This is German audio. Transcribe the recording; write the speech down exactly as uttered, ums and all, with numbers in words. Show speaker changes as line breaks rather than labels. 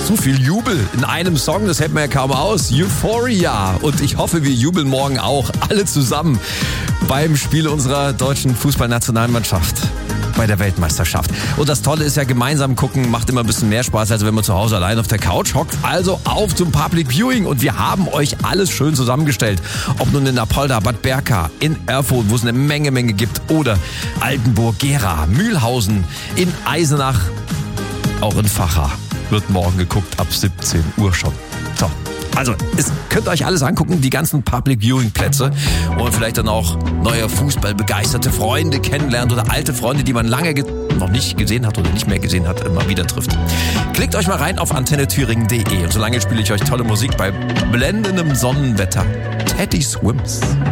So viel Jubel in einem Song, das hält man ja kaum aus. Euphoria. Und ich hoffe, wir jubeln morgen auch alle zusammen beim Spiel unserer deutschen Fußballnationalmannschaft bei der Weltmeisterschaft. Und das Tolle ist ja, gemeinsam gucken macht immer ein bisschen mehr Spaß, als wenn man zu Hause allein auf der Couch hockt. Also auf zum Public Viewing und wir haben euch alles schön zusammengestellt. Ob nun in Apolda, Bad Berka, in Erfurt, wo es eine Menge, Menge gibt, oder Altenburg, Gera, Mühlhausen, in Eisenach, auch in Vacha wird morgen geguckt, ab siebzehn Uhr schon. So, also, es könnt ihr euch alles angucken, die ganzen Public Viewing Plätze und vielleicht dann auch neue fußballbegeisterte Freunde kennenlernen oder alte Freunde, die man lange ge- noch nicht gesehen hat oder nicht mehr gesehen hat, immer wieder trifft. Klickt euch mal rein auf antenne thüringen punkt de und solange spiele ich euch tolle Musik bei blendendem Sonnenwetter. Teddy Swims.